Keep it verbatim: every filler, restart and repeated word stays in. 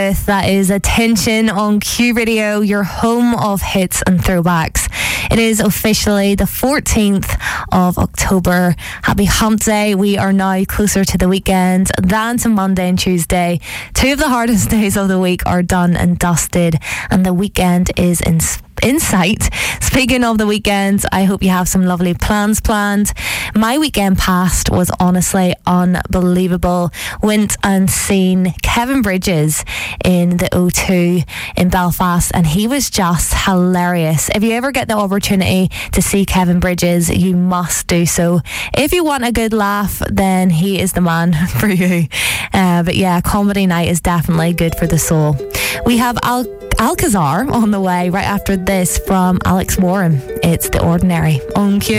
That is Attention on Q Radio, your home of hits and throwbacks. It is officially the fourteenth of October. Happy Hump Day. We are now closer to the weekend than to Monday and Tuesday. Two of the hardest days of the week are done and dusted, and the weekend is in in sight. Speaking of the weekend, I hope you have some lovely plans planned. My weekend past was honestly unbelievable. Went and seen Kevin Bridges in the O two in Belfast, and he was just hilarious. If you ever get the opportunity to see Kevin Bridges, you must do so. If you want a good laugh, then he is the man for you. Uh, but yeah, comedy night is definitely good for the soul. We have Al- Alcazar on the way right after this from Alex Warren. It's The Ordinary on Q.